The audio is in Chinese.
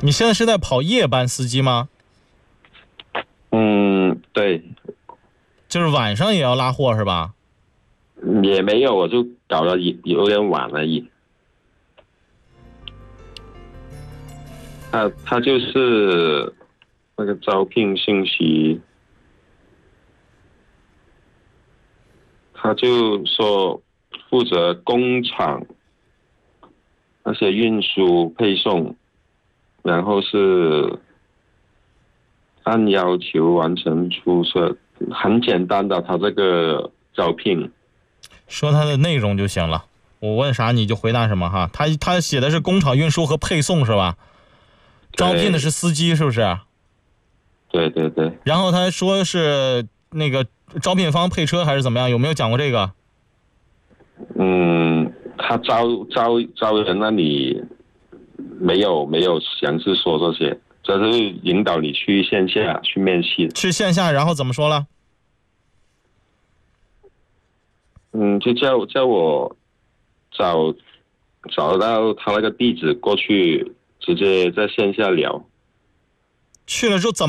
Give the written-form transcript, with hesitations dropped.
你现在是在跑夜班司机吗？ 对， 就是晚上也要拉货是吧？ 也没有，我就搞得有点晚而已。他就是那个招聘信息，他就说负责工厂那些运输配送，然后是按要求完成出色，很简单的，他这个招聘。 说它的内容就行了。我问啥你就回答什么哈。他写的是工厂运输和配送是吧？招聘的是司机是不是？ 对对对。 然后他说是那个招聘方配车还是怎么样？有没有讲过这个？ 他招人那里没有详细说这些，这是引导你去线下去面试。 去线下，然后怎么说了？ 就叫我找到他那个地址过去，直接在线下聊。 去了之后怎么